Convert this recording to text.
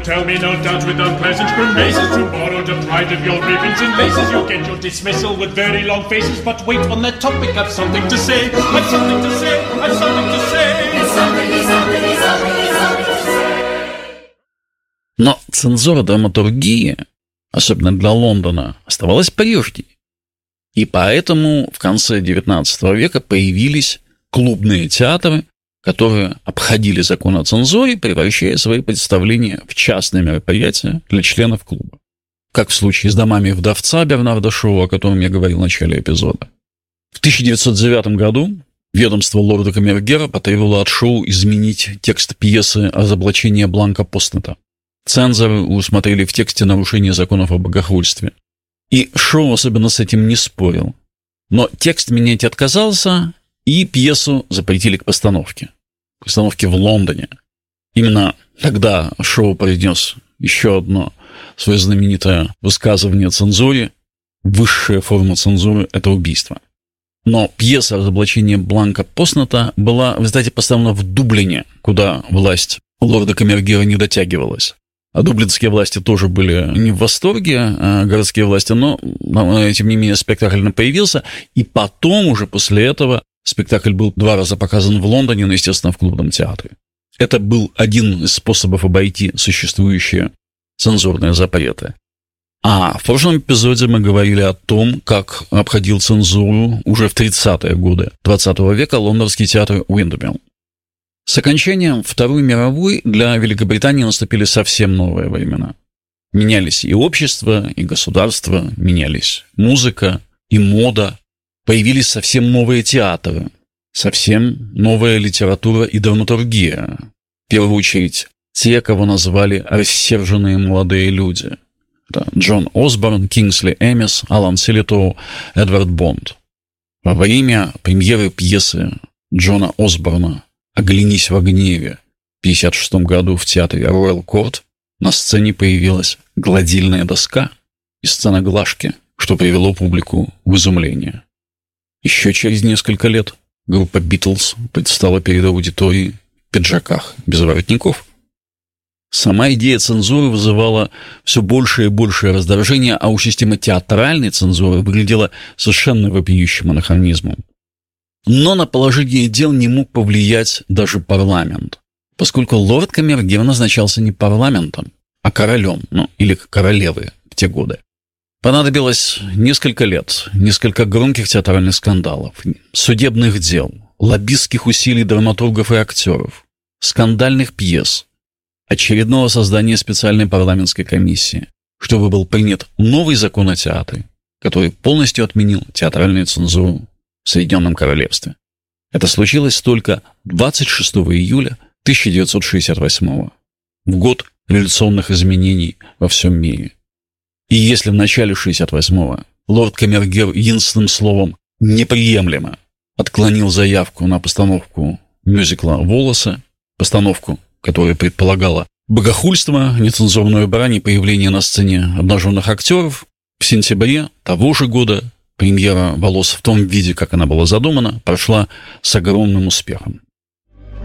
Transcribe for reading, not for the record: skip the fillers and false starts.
tell me no doubt with unpleasant grimaces. Tomorrow deprived of your ribbons and laces, you'll get your dismissal with very long faces. But wait, on that topic I've something to say. I've something to say. I've something to say. Something to say. Но цензура драматургии, особенно для Лондона, оставалась прежней. И поэтому в конце XIX века появились клубные театры, которые обходили закон о цензуре, превращая свои представления в частные мероприятия для членов клуба. Как в случае с «Домами вдовца» Бернарда Шоу, о котором я говорил в начале эпизода. В 1909 году ведомство лорда Камергера потребовало от Шоу изменить текст пьесы «Разоблачение Бланка Постнета». Цензоры усмотрели в тексте нарушение законов о богохульстве. И Шоу особенно с этим не спорил. Но текст менять отказался, и пьесу запретили к постановке. Постановке в Лондоне. Именно тогда Шоу произнес еще одно свое знаменитое высказывание о цензуре. Высшая форма цензуры – это убийство. Но пьеса «Разоблачение Бланка Постнета» была в результате поставлена в Дублине, куда власть лорда Камергера не дотягивалась. А дублинские власти тоже были не в восторге, городские власти, но, тем не менее, спектакль появился. И потом, уже после этого, спектакль был 2 раза показан в Лондоне, но, естественно, в клубном театре. Это был один из способов обойти существующие цензурные запреты. А в прошлом эпизоде мы говорили о том, как обходил цензуру уже в 30-е годы XX века лондонский театр Уиндмилл. С окончанием Второй мировой для Великобритании наступили совсем новые времена. Менялись и общество, и государство, менялись музыка и мода. Появились совсем новые театры, совсем новая литература и драматургия. В первую очередь, те, кого назвали рассерженные молодые люди. Это Джон Осборн, Кингсли Эмис, Алан Силитоу, Эдвард Бонд. Во время премьеры пьесы Джона Осборна «Оглянись во гневе» в 1956 году в театре Роял Корт на сцене появилась гладильная доска и сцена глажки, что привело публику в изумление. Еще через несколько лет группа «Битлз» предстала перед аудиторией в пиджаках без воротников. Сама идея цензуры вызывала все большее и большее раздражение, а у системы театральной цензуры выглядела совершенно вопиющим анахронизмом. Но на положение дел не мог повлиять даже парламент, поскольку лорд Камергер назначался не парламентом, а королем, или королевой в те годы. Понадобилось несколько лет, несколько громких театральных скандалов, судебных дел, лоббистских усилий драматургов и актеров, скандальных пьес, очередного создания специальной парламентской комиссии, чтобы был принят новый закон о театре, который полностью отменил театральную цензуру в Соединенном Королевстве. Это случилось только 26 июля 1968 в год революционных изменений во всем мире. И если в начале 1968-го лорд Камергер единственным словом «неприемлемо» отклонил заявку на постановку мюзикла «Волосы», постановку, которая предполагала богохульство, нецензурную брань и появление на сцене обнаженных актеров, в сентябре того же года премьера «Волос» в том виде, как она была задумана, прошла с огромным успехом.